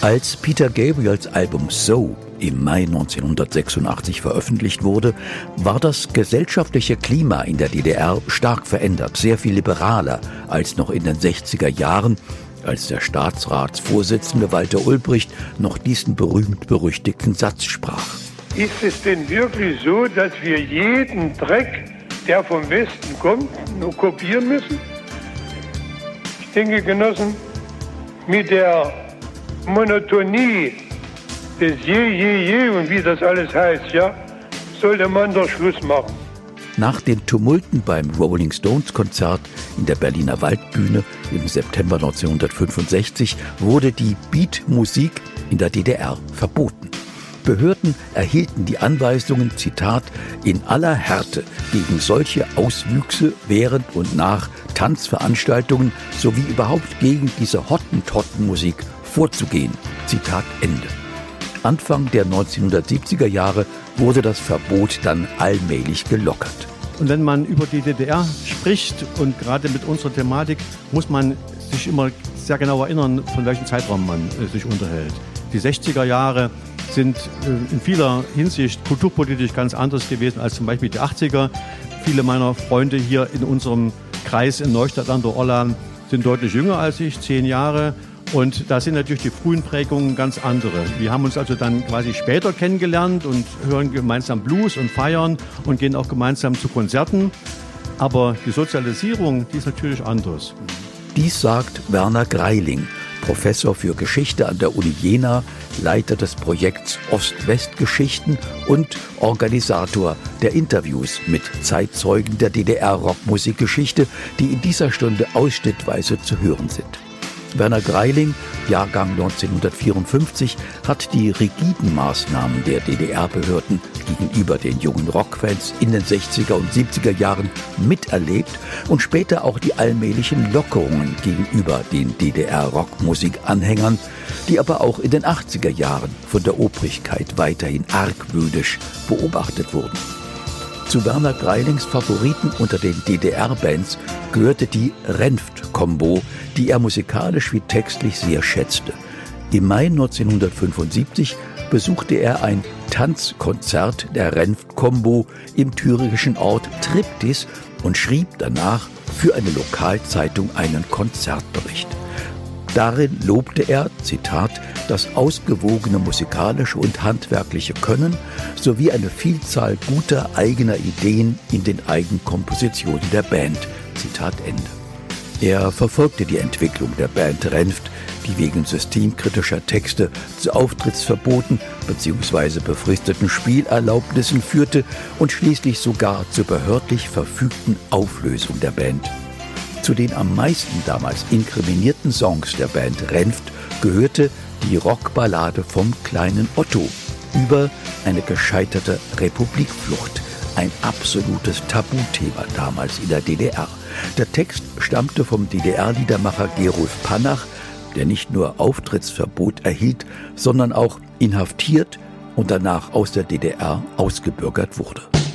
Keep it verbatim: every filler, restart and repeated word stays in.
Als Peter Gabriels Album So im Mai neunzehnhundertsechsundachtzig veröffentlicht wurde, war das gesellschaftliche Klima in der D D R stark verändert, sehr viel liberaler als noch in den sechziger Jahren, als der Staatsratsvorsitzende Walter Ulbricht noch diesen berühmt-berüchtigten Satz sprach. Ist es denn wirklich so, dass wir jeden Dreck, der vom Westen kommt, nur kopieren müssen? Ich denke, Genossen, mit der Monotonie des Je, Je, Je und wie das alles heißt, ja, sollte man doch Schluss machen. Nach den Tumulten beim Rolling Stones Konzert in der Berliner Waldbühne im September neunzehnhundertfünfundsechzig wurde die Beatmusik in der D D R verboten. Behörden erhielten die Anweisungen, Zitat, in aller Härte gegen solche Auswüchse während und nach Tanzveranstaltungen sowie überhaupt gegen diese Hottentottenmusik vorzugehen. Zitat Ende. Anfang der neunzehnhundertsiebziger Jahre wurde das Verbot dann allmählich gelockert. Und wenn man über die D D R spricht und gerade mit unserer Thematik, muss man sich immer sehr genau erinnern, von welchem Zeitraum man äh, sich unterhält. Die sechziger Jahre sind äh, in vieler Hinsicht kulturpolitisch ganz anders gewesen als zum Beispiel die achtziger. Viele meiner Freunde hier in unserem Kreis in Neustadt an der Olla sind deutlich jünger als ich, zehn Jahre. Und da sind natürlich die frühen Prägungen ganz andere. Wir haben uns also dann quasi später kennengelernt und hören gemeinsam Blues und feiern und gehen auch gemeinsam zu Konzerten. Aber die Sozialisierung, die ist natürlich anders. Dies sagt Werner Greiling, Professor für Geschichte an der Uni Jena, Leiter des Projekts Ost-West-Geschichten und Organisator der Interviews mit Zeitzeugen der D D R-Rockmusikgeschichte, die in dieser Stunde ausschnittweise zu hören sind. Werner Greiling, Jahrgang neunzehnhundertvierundfünfzig, hat die rigiden Maßnahmen der D D R-Behörden gegenüber den jungen Rockfans in den sechziger und siebziger Jahren miterlebt und später auch die allmählichen Lockerungen gegenüber den D D R-Rockmusikanhängern, die aber auch in den achtziger Jahren von der Obrigkeit weiterhin argwöhnisch beobachtet wurden. Zu Werner Greilings Favoriten unter den D D R-Bands gehörte die Renft-Kombo, die er musikalisch wie textlich sehr schätzte. Im Mai neunzehnhundertfünfundsiebzig besuchte er ein Tanzkonzert der Renft-Kombo im thüringischen Ort Triptis und schrieb danach für eine Lokalzeitung einen Konzertbericht. Darin lobte er, Zitat, das ausgewogene musikalische und handwerkliche Können sowie eine Vielzahl guter eigener Ideen in den Eigenkompositionen der Band. Zitat Ende. Er verfolgte die Entwicklung der Band Renft, die wegen systemkritischer Texte zu Auftrittsverboten bzw. befristeten Spielerlaubnissen führte und schließlich sogar zur behördlich verfügten Auflösung der Band. Zu den am meisten damals inkriminierten Songs der Band Renft gehörte die Rockballade vom kleinen Otto über eine gescheiterte Republikflucht, ein absolutes Tabuthema damals in der D D R. Der Text stammte vom D D R-Liedermacher Gerulf Panach, der nicht nur Auftrittsverbot erhielt, sondern auch inhaftiert und danach aus der D D R ausgebürgert wurde.